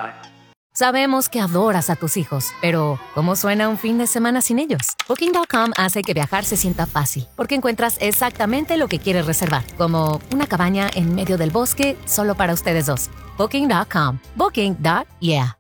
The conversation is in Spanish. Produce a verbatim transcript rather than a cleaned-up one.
Sabemos que adoras a tus hijos, pero ¿cómo suena un fin de semana sin ellos? Booking punto com hace que viajar se sienta fácil, porque encuentras exactamente lo que quieres reservar, como una cabaña en medio del bosque solo para ustedes dos. Booking punto com. Booking. Yeah.